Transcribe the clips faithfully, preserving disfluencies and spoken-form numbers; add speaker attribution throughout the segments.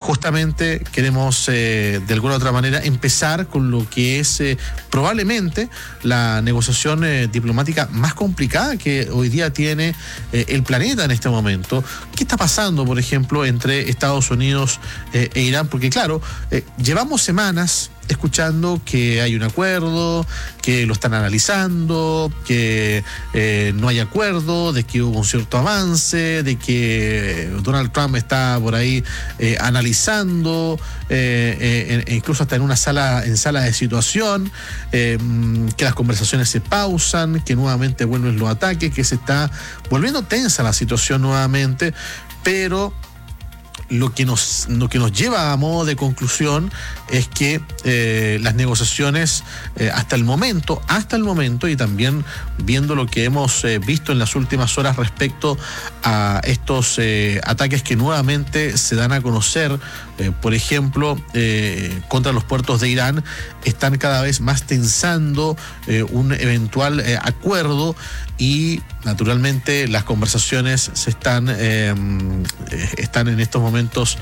Speaker 1: justamente queremos eh, de alguna u otra manera empezar con lo que es eh, probablemente la negociación eh, diplomática más complicada que hoy día tiene eh, el planeta en este momento. ¿Qué está pasando, por ejemplo, entre Estados Unidos eh, e Irán? Porque claro, eh, llevamos semanas escuchando que hay un acuerdo, que lo están analizando, que eh, no hay acuerdo, de que hubo un cierto avance, de que Donald Trump está por ahí eh, analizando, eh, eh, incluso hasta en una sala, en sala de situación, eh, que las conversaciones se pausan, que nuevamente vuelven los ataques, que se está volviendo tensa la situación nuevamente, pero Lo que nos lo que nos lleva a modo de conclusión es que eh, las negociaciones eh, hasta el momento, hasta el momento y también viendo lo que hemos eh, visto en las últimas horas respecto a estos eh, ataques que nuevamente se dan a conocer, eh, por ejemplo, eh, contra los puertos de Irán, están cada vez más tensando eh, un eventual eh, acuerdo y naturalmente las conversaciones se están eh, están en estos momentos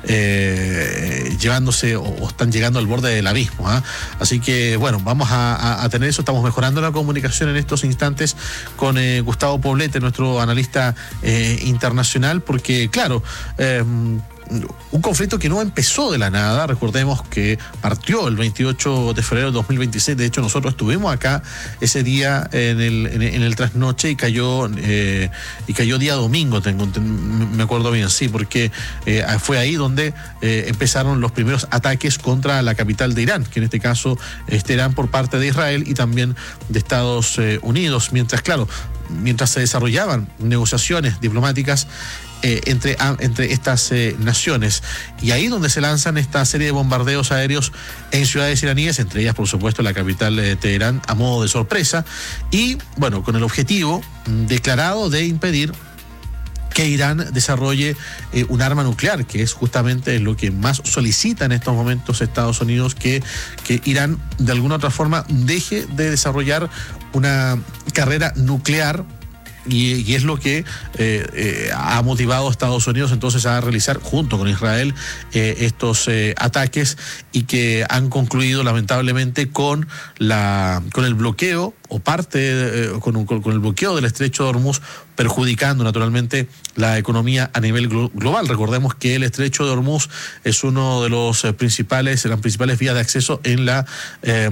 Speaker 1: eh, llevándose o, o están llegando al borde del abismo, ¿eh? Así que bueno, vamos a, a, a tener eso. Estamos mejorando la comunicación en estos instantes con eh, Gustavo Poblete, nuestro analista eh, internacional, porque claro, eh, un conflicto que no empezó de la nada. Recordemos que partió el veintiocho de febrero de dos mil veintiséis. De hecho, nosotros estuvimos acá ese día en el, en el, en el trasnoche y cayó eh, y cayó día domingo, tengo, me acuerdo bien, sí, porque eh, fue ahí donde eh, empezaron los primeros ataques contra la capital de Irán, que en este caso es Teherán, por parte de Israel y también de Estados eh, Unidos. Mientras, claro, mientras se desarrollaban negociaciones diplomáticas Eh, entre, a, entre estas eh, naciones. Y ahí donde se lanzan esta serie de bombardeos aéreos en ciudades iraníes, entre ellas, por supuesto, la capital de Teherán, a modo de sorpresa. Y, bueno, con el objetivo declarado de impedir que Irán desarrolle eh, un arma nuclear, que es justamente lo que más solicita en estos momentos Estados Unidos, que, que Irán de alguna u otra forma deje de desarrollar una carrera nuclear. Y, y es lo que eh, eh, ha motivado a Estados Unidos entonces a realizar junto con Israel eh, estos eh, ataques, y que han concluido lamentablemente con la con el bloqueo o parte eh, con, con, con el bloqueo del estrecho de Hormuz, perjudicando naturalmente la economía a nivel glo- global. Recordemos que el estrecho de Hormuz es uno de los eh, principales, las principales vías de acceso en la eh,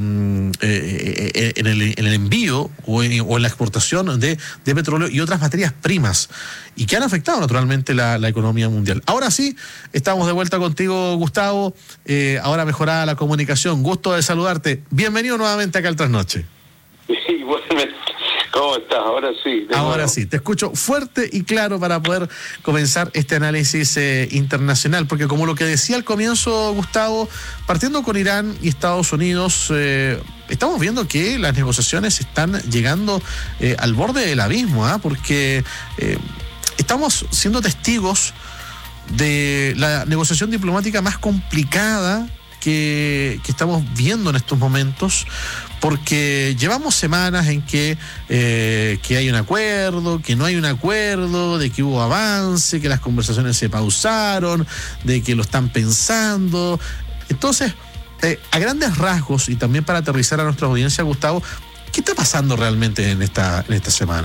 Speaker 1: eh, en, el, en el envío o en, o en la exportación de, de petróleo y otras materias primas, y que han afectado naturalmente la, la economía mundial. Ahora sí, estamos de vuelta contigo, Gustavo, eh, ahora mejorada la comunicación. Gusto de saludarte. Bienvenido nuevamente acá al Trasnoche.
Speaker 2: Sí, bueno, ¿cómo estás? Ahora sí.
Speaker 1: Ahora
Speaker 2: nuevo.
Speaker 1: sí, te escucho fuerte y claro para poder comenzar este análisis eh, internacional, porque como lo que decía al comienzo, Gustavo, partiendo con Irán y Estados Unidos, eh, estamos viendo que las negociaciones están llegando eh, al borde del abismo, ¿eh? porque eh, estamos siendo testigos de la negociación diplomática más complicada que, que estamos viendo en estos momentos, porque llevamos semanas en que, eh, que hay un acuerdo, que no hay un acuerdo, de que hubo avance, que las conversaciones se pausaron, de que lo están pensando. Entonces, eh, a grandes rasgos, y también para aterrizar a nuestra audiencia, Gustavo, ¿qué está pasando realmente en esta, en esta semana?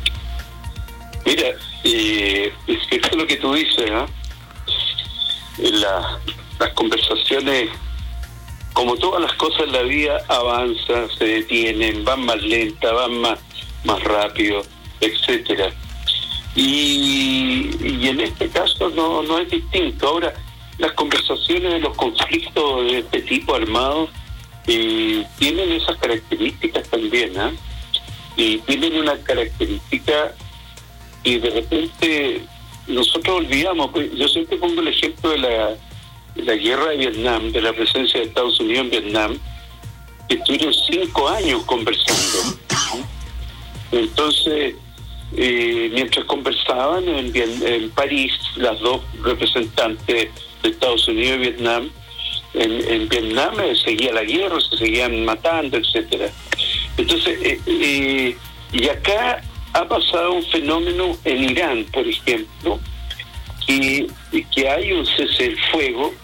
Speaker 2: Mira, eh, es cierto lo que tú dices, ¿eh? La, las conversaciones, como todas las cosas en la vida, avanzan, se detienen, van más lentas, van más, más rápido, etcétera. Y, y en este caso no, no es distinto. Ahora, las conversaciones de los conflictos de este tipo armados eh, tienen esas características también, ¿eh? Y tienen una característica y de repente nosotros olvidamos. Yo siempre pongo el ejemplo de la, de la guerra de Vietnam, de la presencia de Estados Unidos en Vietnam, que estuvieron cinco años conversando. Entonces, eh, mientras conversaban en, en París, las dos representantes de Estados Unidos y Vietnam, en, en Vietnam eh, seguía la guerra, se seguían matando, etcétera. Entonces, eh, eh, y acá ha pasado un fenómeno en Irán, por ejemplo, que, que hay un cese del fuego